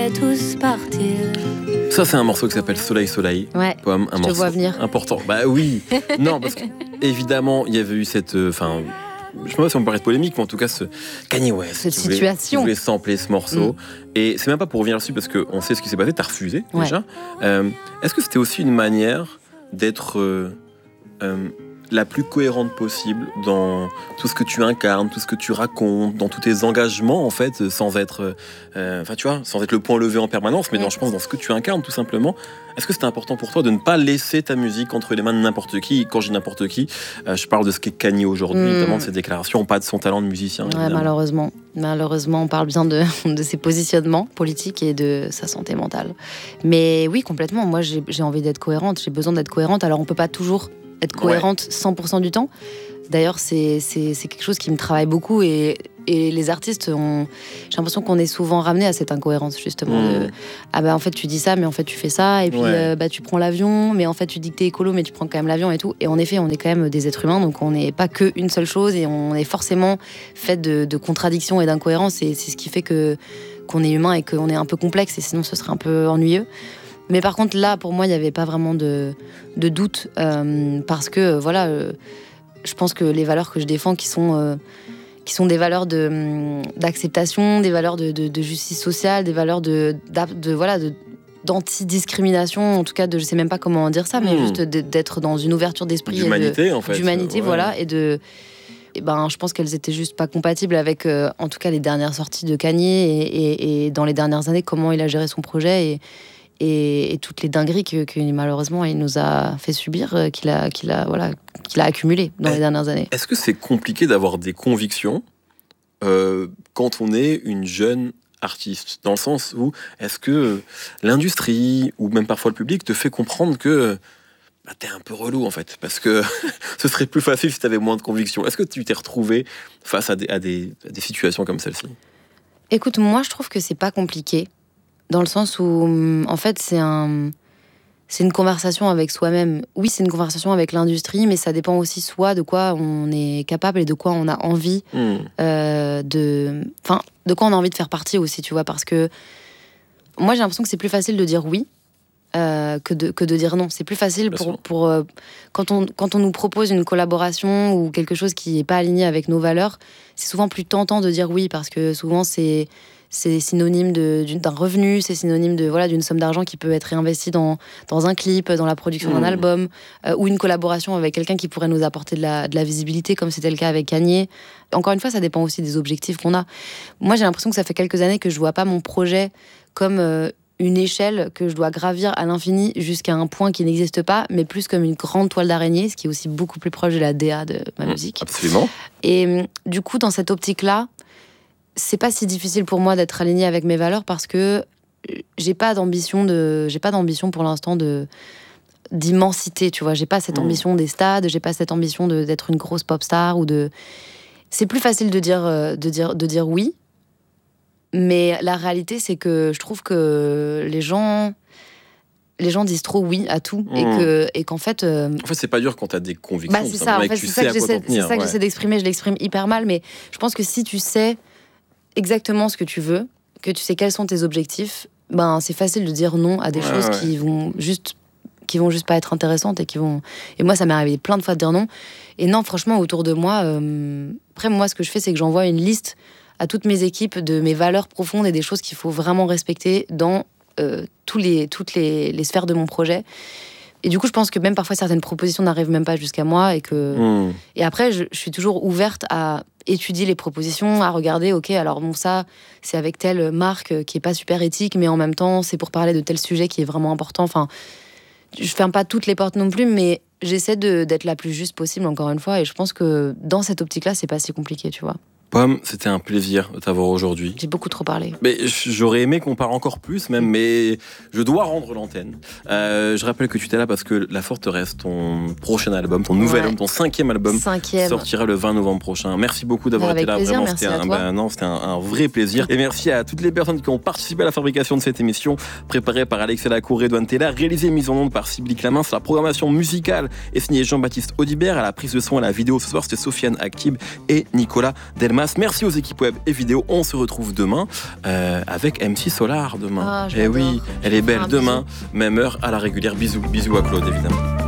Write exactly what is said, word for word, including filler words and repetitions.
pourrait tous partir. Ça, c'est un morceau qui s'appelle Soleil, Soleil. Ouais, Pomme, un je te morceau vois venir. important. Bah oui. Non, parce qu'évidemment, il y avait eu cette... Enfin, euh, je sais pas si on peut paraître polémique, mais en tout cas, ce Kanye West. Cette qui voulait, situation. Qui voulait sampler ce morceau. Mm. Et c'est même pas pour revenir dessus, parce qu'on sait ce qui s'est passé. T'as refusé, ouais. déjà. Euh, est-ce que c'était aussi une manière d'être... Euh, euh, la plus cohérente possible dans tout ce que tu incarnes, tout ce que tu racontes, dans tous tes engagements, en fait, sans être, euh, enfin, tu vois, sans être le point levé en permanence, mais dans, je pense, dans ce que tu incarnes, tout simplement. Est-ce que c'était important pour toi de ne pas laisser ta musique entre les mains de n'importe qui? Quand je dis n'importe qui, euh, je parle de ce qu'est Kanye aujourd'hui, mmh. notamment de ses déclarations, pas de son talent de musicien. Ouais, malheureusement. Malheureusement, on parle bien de, de ses positionnements politiques et de sa santé mentale. Mais oui, complètement. Moi, j'ai, j'ai envie d'être cohérente. J'ai besoin d'être cohérente. Alors, on peut pas toujours être cohérente ouais. cent pour cent du temps. D'ailleurs, c'est, c'est, c'est quelque chose qui me travaille beaucoup et, et les artistes, ont, j'ai l'impression qu'on est souvent ramenés à cette incohérence, justement. Mmh. De, ah bah en fait, tu dis ça, mais en fait, tu fais ça. Et puis, ouais. euh, bah, tu prends l'avion, mais en fait, tu dis que t'es écolo, mais tu prends quand même l'avion et tout. Et en effet, on est quand même des êtres humains, donc on n'est pas qu'une seule chose et on est forcément fait de, de contradictions et d'incohérences. Et c'est ce qui fait que, qu'on est humain et qu'on est un peu complexe. Et sinon, ce serait un peu ennuyeux. Mais par contre, là, pour moi, il n'y avait pas vraiment de, de doute euh, parce que, euh, voilà, euh, je pense que les valeurs que je défends, qui sont, euh, qui sont des valeurs de, d'acceptation, des valeurs de, de, de justice sociale, des valeurs de, de, de voilà, de, d'anti-discrimination, en tout cas, de, je ne sais même pas comment dire ça, mais mmh. juste de, d'être dans une ouverture d'esprit. D'humanité, et de, en fait. D'humanité, ouais. voilà, et de... Et ben, je pense qu'elles étaient juste pas compatibles avec, euh, en tout cas, les dernières sorties de Kanye et, et, et dans les dernières années, comment il a géré son projet et Et, et toutes les dingueries que, que malheureusement il nous a fait subir, euh, qu'il a, qu'il a, voilà, qu'il a accumulées dans est, les dernières années. Est-ce que c'est compliqué d'avoir des convictions euh, quand on est une jeune artiste? Dans le sens où, est-ce que l'industrie, ou même parfois le public, te fait comprendre que bah, t'es un peu relou, en fait, parce que ce serait plus facile si t'avais moins de convictions? Est-ce que tu t'es retrouvé face à des, à des, à des situations comme celle-ci? Écoute, moi, je trouve que c'est pas compliqué. Dans le sens où, en fait, c'est, un, c'est une conversation avec soi-même. Oui, c'est une conversation avec l'industrie, mais ça dépend aussi soit de quoi on est capable et de quoi on a envie mmh. euh, de... Enfin, de quoi on a envie de faire partie aussi, tu vois. Parce que moi, j'ai l'impression que c'est plus facile de dire oui euh, que, de, que de dire non. C'est plus facile pour... pour euh, quand, on, quand on nous propose une collaboration ou quelque chose qui n'est pas aligné avec nos valeurs, c'est souvent plus tentant de dire oui, parce que souvent, c'est... c'est synonyme de, d'un revenu, c'est synonyme de, voilà, d'une somme d'argent qui peut être réinvestie dans, dans un clip, dans la production mmh. d'un album, euh, ou une collaboration avec quelqu'un qui pourrait nous apporter de la, de la visibilité, comme c'était le cas avec Kanye. Encore une fois, ça dépend aussi des objectifs qu'on a. Moi, j'ai l'impression que ça fait quelques années que je vois pas mon projet comme euh, une échelle que je dois gravir à l'infini jusqu'à un point qui n'existe pas, mais plus comme une grande toile d'araignée, ce qui est aussi beaucoup plus proche de la D A de ma mmh, musique. Absolument. Et du coup, dans cette optique-là, c'est pas si difficile pour moi d'être alignée avec mes valeurs parce que j'ai pas d'ambition de, j'ai pas d'ambition pour l'instant de d'immensité, tu vois. J'ai pas cette mmh. ambition des stades, j'ai pas cette ambition de, d'être une grosse pop star ou de. C'est plus facile de dire, de dire, de dire oui, mais la réalité c'est que je trouve que les gens. Les gens disent trop oui à tout mmh. et, que, et qu'en fait... Euh... En fait, c'est pas dur quand t'as des convictions. Bah, c'est ça, en fait, c'est ça, que j'essaie, c'est ça que ouais. j'essaie d'exprimer. Je l'exprime hyper mal, mais je pense que si tu sais exactement ce que tu veux, que tu sais quels sont tes objectifs, ben, c'est facile de dire non à des ouais, choses ouais. qui vont juste... qui vont juste pas être intéressantes et qui vont... Et moi, ça m'est arrivé plein de fois de dire non. Et non, franchement, autour de moi... Euh... Après, moi, ce que je fais, c'est que j'envoie une liste à toutes mes équipes de mes valeurs profondes et des choses qu'il faut vraiment respecter dans... Euh, tous les, toutes les, les sphères de mon projet. Et du coup, je pense que même parfois, certaines propositions n'arrivent même pas jusqu'à moi. Et, que... mmh. et après, je, je suis toujours ouverte à étudier les propositions, à regarder, ok, alors bon, ça, c'est avec telle marque qui est pas super éthique, mais en même temps, c'est pour parler de tel sujet qui est vraiment important. Enfin, je ferme pas toutes les portes non plus, mais j'essaie de, d'être la plus juste possible, encore une fois. Et je pense que dans cette optique-là, c'est pas si compliqué, tu vois. Pomme, c'était un plaisir de t'avoir aujourd'hui. J'ai beaucoup trop parlé. Mais j'aurais aimé qu'on parle encore plus même, mais je dois rendre l'antenne. Euh, je rappelle que tu étais là parce que La Forteresse, ton prochain album, ton nouvel ouais. album, ton cinquième album, cinquième. sortira le vingt novembre prochain. Merci beaucoup d'avoir Avec été là. Plaisir, Vraiment, merci c'était, à un, toi. bah, non, c'était un, un vrai plaisir. Et merci à toutes les personnes qui ont participé à la fabrication de cette émission, préparée par Alexia Lacour et Edouane Taylor, réalisée et mise en onde par Sybille Clamins. La programmation musicale est signée Jean-Baptiste Audibert. À la prise de son et à la vidéo ce soir, c'était Sofiane Akib et Nicolas Delmas. masse. Merci aux équipes web et vidéo. On se retrouve demain euh, avec M C Solar demain. Ah, et oui, elle est belle demain, bisou. Même heure à la régulière. Bisous, bisous à Claude évidemment.